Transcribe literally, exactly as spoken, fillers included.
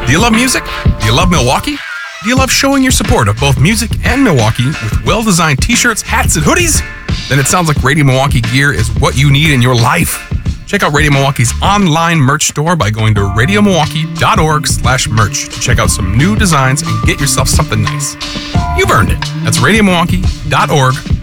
Do you love music? Do you love Milwaukee? Do you love showing your support of both music and Milwaukee with well-designed t-shirts, hats, and hoodies? Then it sounds like Radio Milwaukee gear is what you need in your life. Check out Radio Milwaukee's online merch store by going to radiomilwaukee.org slash merch to check out some new designs and get yourself something nice. You've earned it. That's radiomilwaukee.org